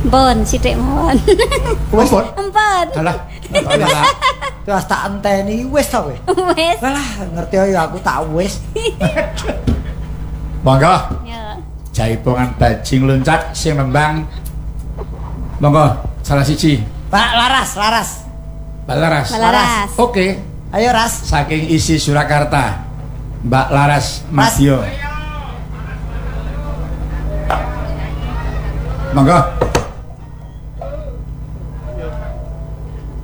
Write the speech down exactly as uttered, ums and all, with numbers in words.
Mpun, sithik mawon. Wis, Pun. Mpun. Alah, terus tak enteni wis to kowe. Wis. Lah, ngerti ya aku tak wis. Monggo. Ya. Jaipongan bajing loncat sing nembang. Monggo, salah siji. Pak Laras, Laras. Mbak Laras. Mbak Laras. Oke. Ayo Ras. Saking isi Surakarta. Mbak Laras Masio. Monggo.